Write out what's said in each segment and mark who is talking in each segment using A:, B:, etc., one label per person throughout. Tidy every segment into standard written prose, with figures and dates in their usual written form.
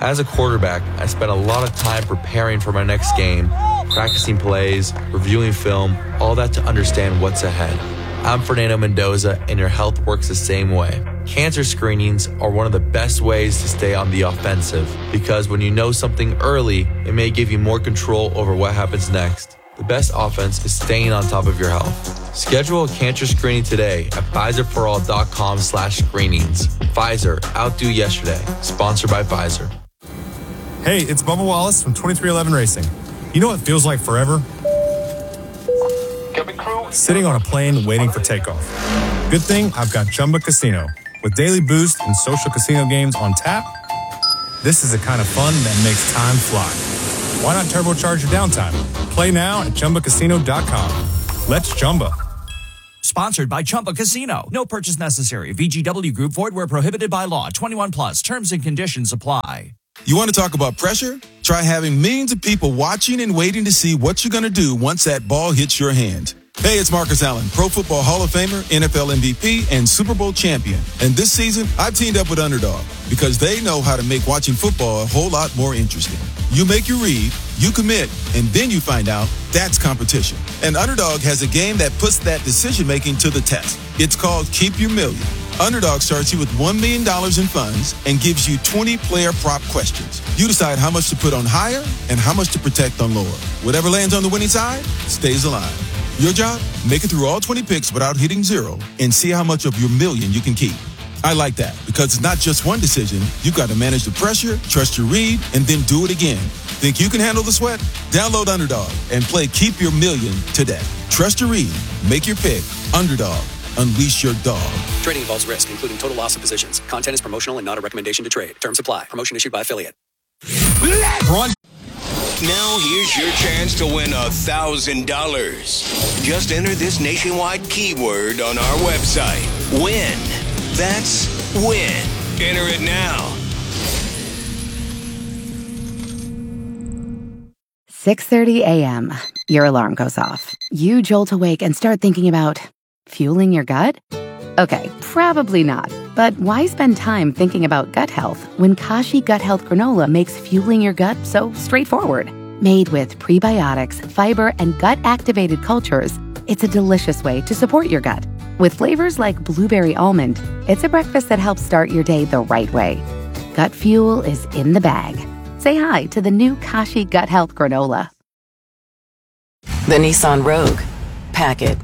A: As a quarterback, I spent a lot of time preparing for my next game, practicing plays, reviewing film, all that to understand what's ahead. I'm Fernando Mendoza, and your health works the same way. Cancer screenings are one of the best ways to stay on the offensive because when you know something early, it may give you more control over what happens next. The best offense is staying on top of your health. Schedule a cancer screening today at Pfizerforall.com/screenings. Pfizer, outdo yesterday. Sponsored by Pfizer.
B: Hey, it's Bubba Wallace from 2311 Racing. You know what feels like forever? Sitting on a plane waiting for takeoff. Good thing I've got Chumba Casino. With daily boost and social casino games on tap, this is the kind of fun that makes time fly. Why not turbocharge your downtime? Play now at ChumbaCasino.com. Let's Chumba.
C: Sponsored by Chumba Casino. No purchase necessary. VGW Group. Void where prohibited by law. 21 plus. Terms and conditions apply.
D: You want to talk about pressure? Try having millions of people watching and waiting to see what you're going to do once that ball hits your hand. Hey, it's Marcus Allen, Pro Football Hall of Famer, NFL MVP, and Super Bowl champion. And this season, I've teamed up with Underdog because they know how to make watching football a whole lot more interesting. You make your read, you commit, and then you find out that's competition. And Underdog has a game that puts that decision-making to the test. It's called Keep Your Million. Underdog starts you with $1 million in funds and gives you 20 player prop questions. You decide how much to put on higher and how much to protect on lower. Whatever lands on the winning side stays alive. Your job? Make it through all 20 picks without hitting zero and see how much of your million you can keep. I like that because it's not just one decision. You've got to manage the pressure, trust your read, and then do it again. Think you can handle the sweat? Download Underdog and play Keep Your Million today. Trust your read. Make your pick. Underdog. Unleash your dog.
E: Trading involves risk, including total loss of positions. Content is promotional and not a recommendation to trade. Terms apply. Promotion issued by affiliate.
F: Now here's your chance to win $1,000. Just enter this nationwide keyword on our website. WIN. That's WIN. Enter it now.
G: 6:30 a.m. Your alarm goes off. You jolt awake and start thinking about fueling your gut? Okay, probably not. But why spend time thinking about gut health when Kashi Gut Health Granola makes fueling your gut so straightforward? Made with prebiotics, fiber, and gut-activated cultures, it's a delicious way to support your gut. With flavors like blueberry almond, it's a breakfast that helps start your day the right way. Gut fuel is in the bag. Say hi to the new Kashi Gut Health Granola.
H: The Nissan Rogue. Pack it.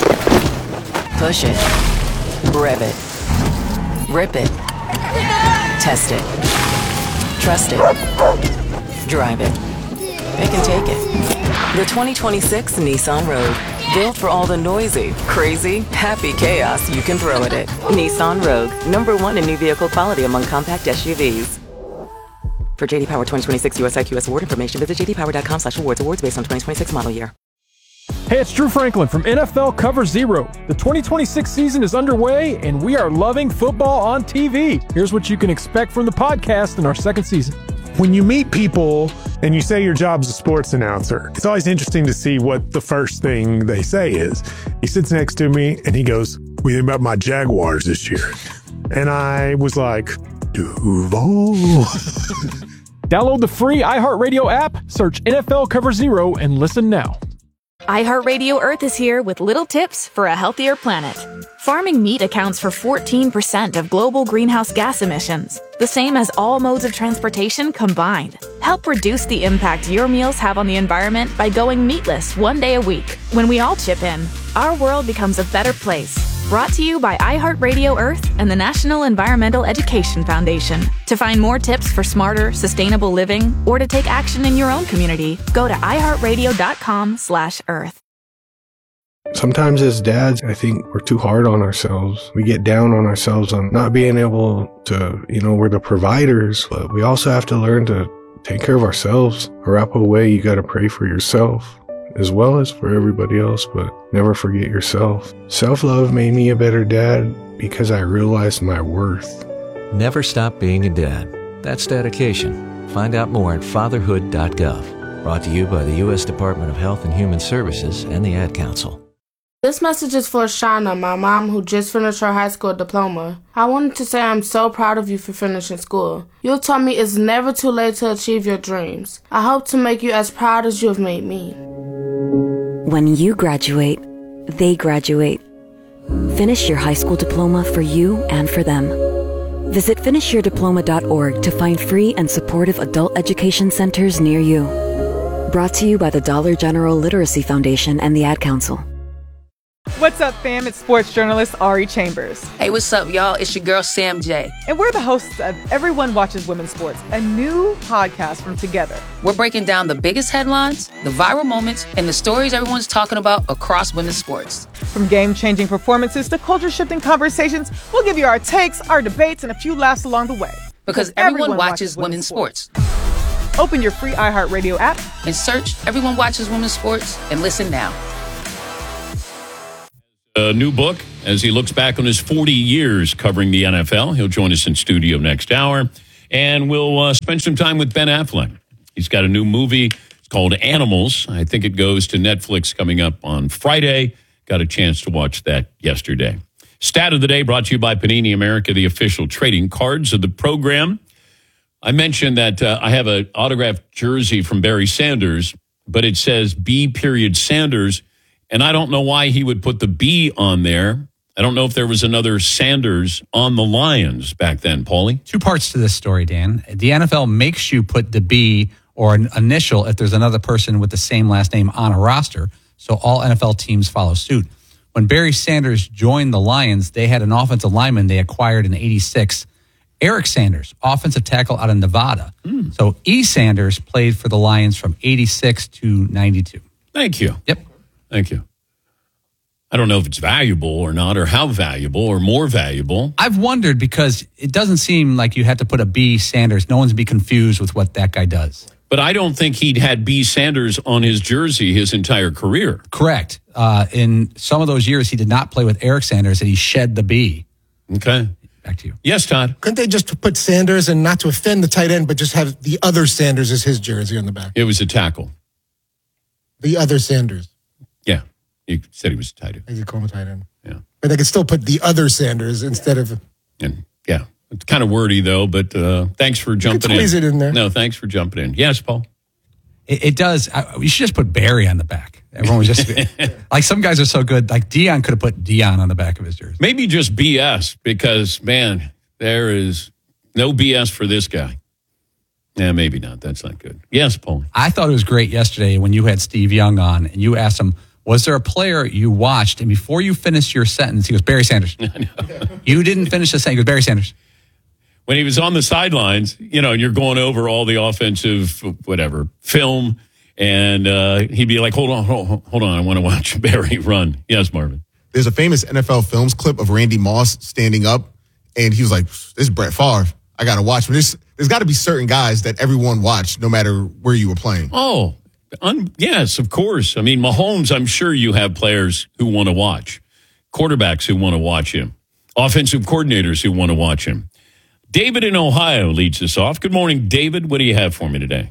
H: Push it. Rev it. Rip it. Test it. Trust it. Drive it. Pick and take it. The 2026 Nissan Rogue. Built for all the noisy, crazy, happy chaos you can throw at it. Nissan Rogue. #1 in new vehicle quality among compact SUVs. For JD Power 2026 US IQS award information, visit jdpower.com/awards. Awards based on 2026 model year.
I: Hey, it's Drew Franklin from NFL Cover Zero. The 2026 season is underway, and we are loving football on TV. Here's what you can expect from the podcast in our second season.
J: When you meet people and you say your job's a sports announcer, it's always interesting to see what the first thing they say is. He sits next to me and he goes, "What do you think about my Jaguars this year?" And I was like, Duval.
I: Download the free iHeartRadio app, search NFL Cover Zero, and listen now.
K: iHeartRadio Earth is here with little tips for a healthier planet. Farming meat accounts for 14% of global greenhouse gas emissions, the same as all modes of transportation combined. Help reduce the impact your meals have on the environment by going meatless one day a week. When we all chip in, our world becomes a better place. Brought to you by iHeartRadio Earth and the National Environmental Education Foundation. To find more tips for smarter, sustainable living, or to take action in your own community, go to iHeartRadio.com/earth.
L: Sometimes as dads, I think we're too hard on ourselves. We get down on ourselves on not being able to, we're the providers, but we also have to learn to take care of ourselves. Arapaho way, you got to pray for yourself as well as for everybody else, but never forget yourself. Self-love made me a better dad because I realized my worth.
M: Never stop being a dad. That's dedication. Find out more at fatherhood.gov. Brought to you by the U.S. Department of Health and Human Services and the Ad Council.
N: This message is for Shauna, my mom, who just finished her high school diploma. I wanted to say I'm so proud of you for finishing school. You taught me it's never too late to achieve your dreams. I hope to make you as proud as you have made me.
O: When you graduate, they graduate. Finish your high school diploma for you and for them. Visit finishyourdiploma.org to find free and supportive adult education centers near you. Brought to you by the Dollar General Literacy Foundation and the Ad Council.
P: What's up, fam? It's sports journalist Ari Chambers.
Q: Hey, what's up, y'all? It's your girl, Sam J.
P: And we're the hosts of Everyone Watches Women's Sports, a new podcast from Together.
Q: We're breaking down the biggest headlines, the viral moments, and the stories everyone's talking about across women's sports.
P: From game-changing performances to culture-shifting conversations, we'll give you our takes, our debates, and a few laughs along the way.
Q: Because everyone watches women's sports.
P: Open your free iHeartRadio app
Q: and search Everyone Watches Women's Sports and listen now.
R: A new book as he looks back on his 40 years covering the NFL. He'll join us in studio next hour, and we'll spend some time with Ben Affleck. He's got a new movie. It's called Animals. I think it goes to Netflix coming up on Friday. Got a chance to watch that yesterday. Stat of the day brought to you by Panini America, the official trading cards of the program. I mentioned that I have an autographed jersey from Barry Sanders, but it says B. Sanders. And I don't know why he would put the B on there. I don't know if there was another Sanders on the Lions back then, Paulie.
S: Two parts to this story, Dan. The NFL makes you put the B or an initial if there's another person with the same last name on a roster. So all NFL teams follow suit. When Barry Sanders joined the Lions, they had an offensive lineman they acquired in '86, Eric Sanders, offensive tackle out of Nevada. So E. Sanders played for the Lions from '86 to '92.
R: Thank you.
S: Yep.
R: Thank you. I don't know if it's valuable or not, or how valuable or more valuable.
S: I've wondered because it doesn't seem like you had to put a B. Sanders. No one's be confused with what that guy does.
R: But I don't think he'd had B. Sanders on his jersey his entire career.
S: Correct. In some of those years, he did not play with Eric Sanders, and he shed the B.
R: Okay.
S: Back to you.
R: Yes, Todd.
T: Couldn't they just put Sanders and not to offend the tight end, but just have the other Sanders as his jersey on the back?
R: It was a tackle.
T: The other Sanders.
R: Yeah. You said he was a tight end.
T: I could call him a tight end.
R: Yeah.
T: But they could still put the other Sanders instead of...
R: And yeah. It's kind of wordy, though, but thanks for jumping in.
T: Squeeze it in there.
R: No, thanks for jumping in. Yes, Paul?
S: It does. You should just put Barry on the back. Everyone was just... like, some guys are so good. Like, Dion could have put Dion on the back of his jersey.
R: Maybe just BS, because, man, there is no BS for this guy. Yeah, maybe not. That's not good. Yes, Paul.
S: I thought it was great yesterday when you had Steve Young on, and you asked him, was there a player you watched, and before you finished your sentence, he goes, Barry Sanders. You didn't finish the sentence. He goes, Barry Sanders.
R: When he was on the sidelines, you're going over all the offensive, film, and he'd be like, hold on, I want to watch Barry run. Yes, Marvin.
U: There's a famous NFL Films clip of Randy Moss standing up, and he was like, this is Brett Favre. I got to watch him. There's got to be certain guys that everyone watched, no matter where you were playing.
R: Oh, yes, of course. I mean, Mahomes, I'm sure you have players who want to watch, quarterbacks who want to watch him, offensive coordinators who want to watch him. David in Ohio leads us off. Good morning, David. What do you have for me today?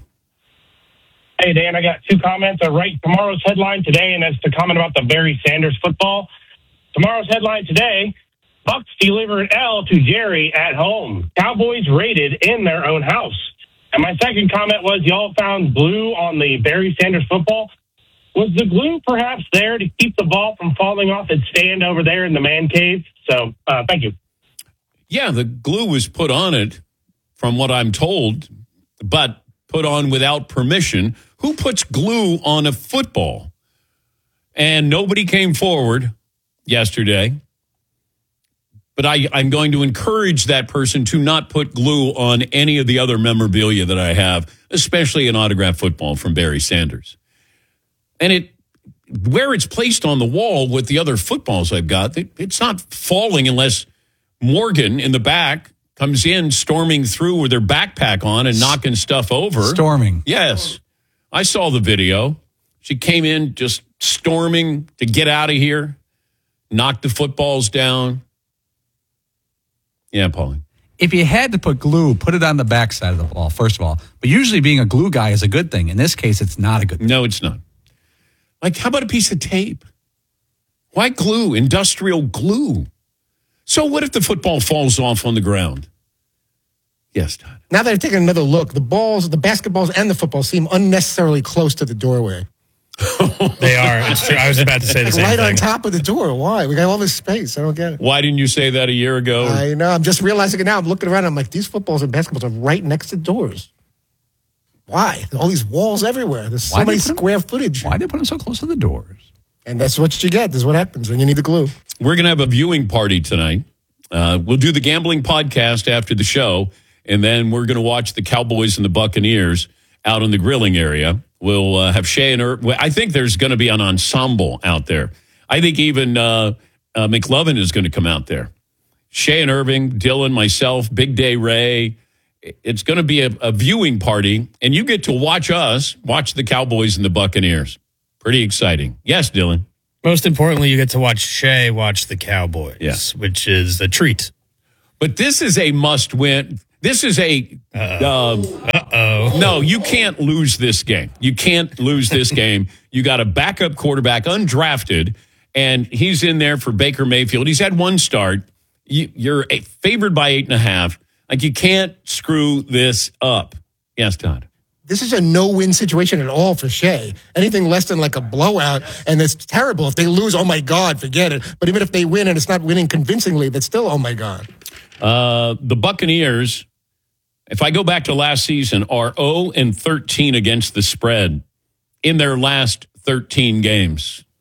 V: Hey, Dan, I got two comments. I write tomorrow's headline today, and that's to comment about the Barry Sanders football. Tomorrow's headline today, Bucs deliver an L to Jerry at home. Cowboys raided in their own house. And my second comment was, y'all found glue on the Barry Sanders football. Was the glue perhaps there to keep the ball from falling off its stand over there in the man cave? So, thank you.
R: Yeah, the glue was put on it, from what I'm told, but put on without permission. Who puts glue on a football? And nobody came forward yesterday. But I'm going to encourage that person to not put glue on any of the other memorabilia that I have, especially an autographed football from Barry Sanders. And where it's placed on the wall with the other footballs I've got, it's not falling unless Morgan in the back comes in storming through with her backpack on and knocking stuff over.
S: Storming.
R: Yes. I saw the video. She came in just storming to get out of here, knocked the footballs down. Yeah, Pauline.
S: If you had to put glue, put it on the backside of the ball, first of all. But usually being a glue guy is a good thing. In this case, it's not a good thing.
R: No, it's not. Like, how about a piece of tape? Why glue? Industrial glue. So what if the football falls off on the ground? Yes, Todd.
T: Now that I've taken another look, the basketballs and the football seem unnecessarily close to the doorway.
A: They are. It's true. I was about to say the same
T: right
A: thing.
T: on top of the door. Why? We got all this space. I don't get it.
R: Why didn't you say that a year ago?
T: I know. I'm just realizing it now. I'm looking around. I'm like, these footballs and basketballs are right next to doors. Why? All these walls everywhere. There's so many square footage.
S: Why did they put them so close to the doors?
T: And that's what you get. This is what happens when you need the glue.
R: We're going to have a viewing party tonight. We'll do the gambling podcast after the show, and then we're going to watch the Cowboys and the Buccaneers out in the grilling area. We'll have Shea and Irving. I think there's going to be an ensemble out there. I think even McLovin is going to come out there. Shea and Irving, Dylan, myself, Big Day Ray. It's going to be a viewing party, and you get to watch us watch the Cowboys and the Buccaneers. Pretty exciting. Yes, Dylan.
A: Most importantly, you get to watch Shea watch the Cowboys, which is a treat.
R: But this is a must-win. This is a no, you can't lose this game. You can't lose this game. You got a backup quarterback, undrafted, and he's in there for Baker Mayfield. He's had one start. You're favored by 8.5. Like, you can't screw this up. Yes, Todd.
T: This is a no-win situation at all for Shea. Anything less than like a blowout, and it's terrible. If they lose, oh my God, forget it. But even if they win and it's not winning convincingly, that's still, oh my God.
R: The Buccaneers, if I go back to last season, are 0-13 against the spread in their last 13 games.